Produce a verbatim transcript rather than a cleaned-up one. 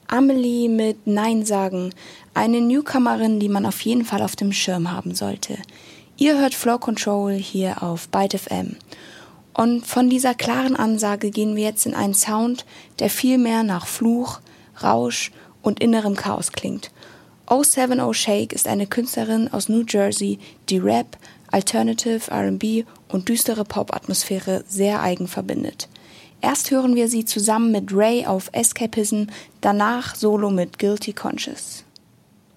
Amelie mit Nein sagen, eine Newcomerin, die man auf jeden Fall auf dem Schirm haben sollte. Ihr hört Flow Control hier auf Byte F M. Und von dieser klaren Ansage gehen wir jetzt in einen Sound, der viel mehr nach Fluch, Rausch und innerem Chaos klingt. oh sieben oh Shake ist eine Künstlerin aus New Jersey, die Rap, Alternative, R and B und düstere Pop-Atmosphäre sehr eigen verbindet. Erst hören wir sie zusammen mit Ray auf Escapism, danach solo mit Guilty Conscious.